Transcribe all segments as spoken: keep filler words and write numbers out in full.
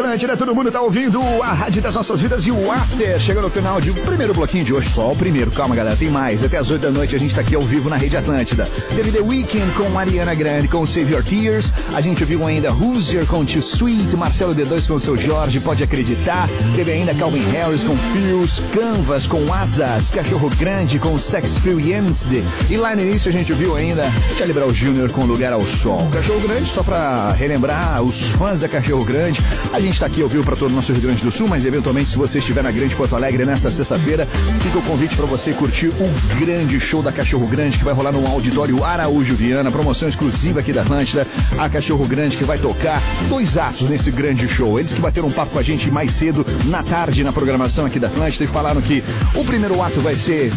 Atlântida, todo mundo tá ouvindo a Rádio das Nossas Vidas e o After. Chegando no final de o primeiro bloquinho de hoje, só o primeiro. Calma, galera, tem mais. Até as oito da noite a gente tá aqui ao vivo na Rede Atlântida. Teve The Weeknd com Ariana Grande com Save Your Tears. A gente viu ainda Hoosier com Too Sweet, Marcelo D dois com Seu Jorge, Pode Acreditar. Teve ainda Calvin Harris com Feels, Canvas com Asas, Cachorro Grande com Sex Free Wednesday. E lá no início a gente viu ainda Charlie Brown Júnior com Lugar ao Sol. Cachorro Grande, só pra relembrar os fãs da Cachorro Grande, a gente tá aqui ao vivo pra todo o nosso Rio Grande do Sul, mas eventualmente se você estiver na Grande Porto Alegre nesta sexta-feira, fica o convite pra você curtir o grande show da Cachorro Grande que vai rolar no Auditório Araújo Viana, promoção exclusiva aqui da Atlântida. A Cachorro Grande que vai tocar dois atos nesse grande show. Eles que bateram um papo com a gente mais cedo na tarde na programação aqui da Atlântida e falaram que o primeiro ato vai ser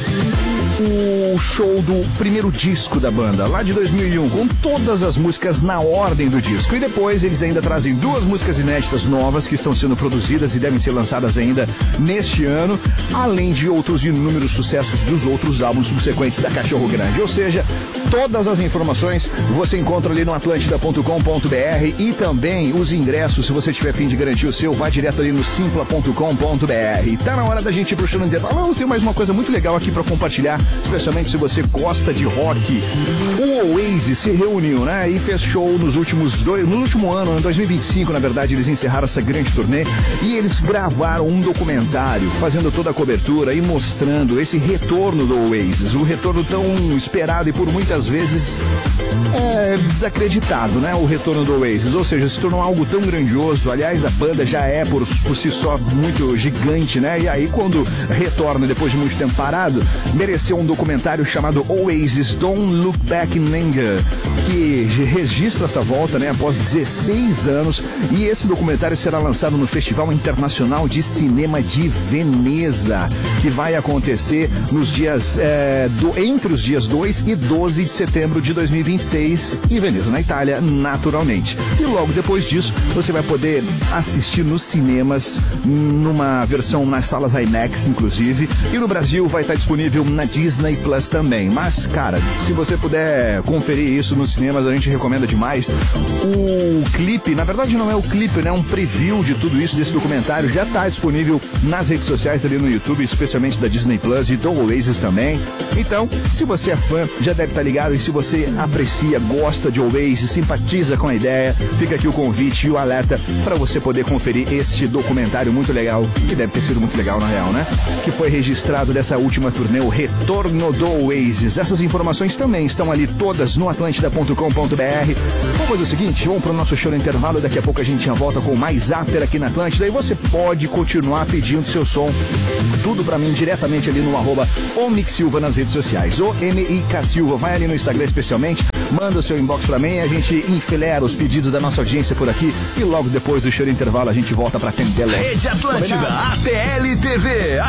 o show do primeiro disco da banda, lá de dois mil e um, com todas as músicas na ordem do disco. E depois eles ainda trazem duas músicas inéditas novas que estão sendo produzidas e devem ser lançadas ainda neste ano, além de outros inúmeros sucessos dos outros álbuns subsequentes da Cachorro Grande. Ou seja, todas as informações você encontra ali no atlântida ponto com ponto b r e também os ingressos, se você tiver a fim de garantir o seu, vai direto ali no simpla ponto com ponto b r. Tá na hora da gente ir pro show no intervalo. Eu tenho mais uma coisa muito legal aqui pra compartilhar, especialmente se você gosta de rock. O Oasis se reuniu, né, e fez show nos últimos dois, no último ano, em dois mil e vinte e cinco, na verdade, eles encerraram essa grande turnê e eles gravaram um documentário, fazendo toda a cobertura e mostrando esse retorno do Oasis, o retorno tão esperado e por muitas vezes é, desacreditado, né, o retorno do Oasis, ou seja, se tornou algo tão grandioso. Aliás, a banda já é por, por si só muito gigante, né, e aí quando retorna depois de muito tempo parado, mereceu um documentário chamado Oasis Don't Look Back in Anger, que registra essa volta, né, após dezesseis anos, e esse documentário será lançado no Festival Internacional de Cinema de Veneza, que vai acontecer nos dias é, do, entre os dias dois e doze de setembro de dois mil e vinte e seis, em Veneza, na Itália, naturalmente. E logo depois disso, você vai poder assistir nos cinemas, numa versão nas salas IMAX, inclusive, e no Brasil vai estar disponível na Disney Plus também. Mas, cara, se você puder conferir isso nos cinemas, a gente recomenda demais. O clipe, na verdade não é o clipe, né? Um preview de tudo isso, desse documentário, já está disponível nas redes sociais ali no YouTube, especialmente da Disney Plus e do Oasis também. Então, se você é fã, já deve estar ligado, e se você aprecia, gosta de Oasis, simpatiza com a ideia, fica aqui o convite e o alerta para você poder conferir este documentário muito legal, que deve ter sido muito legal na real, né? Que foi registrado dessa última turnê, o retorno do Oasis. Essas informações também estão ali todas no atlântida ponto com ponto b r. Vamos fazer o seguinte, vamos pro nosso show no intervalo, daqui a pouco a gente já volta com mais After aqui na Atlântida, e você pode continuar pedindo seu som, tudo pra mim diretamente ali no arroba o Mix Silva nas redes sociais, o M I K Silva, vai ali no Instagram especialmente, manda o seu inbox pra mim, a gente enfilera os pedidos da nossa audiência por aqui, e logo depois do show no intervalo a gente volta pra atendê-los. Rede Atlântida, A T L T V,